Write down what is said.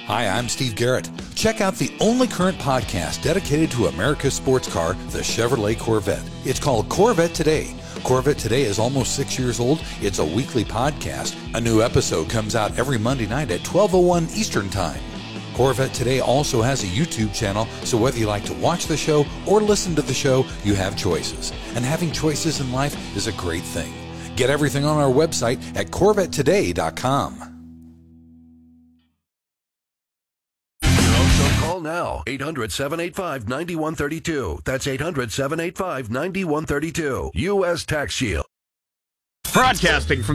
Hi, I'm Steve Garrett. Check out the only current podcast dedicated to America's sports car, the Chevrolet Corvette. It's called Corvette Today. Corvette Today is almost 6 years old. It's a weekly podcast. A new episode comes out every Monday night at 12:01 Eastern Time. Corvette Today also has a YouTube channel, so whether you like to watch the show or listen to the show, you have choices. And having choices in life is a great thing. Get everything on our website at CorvetteToday.com. Call now, 800-785-9132. That's 800-785-9132. U.S. Tax Shield. Broadcasting from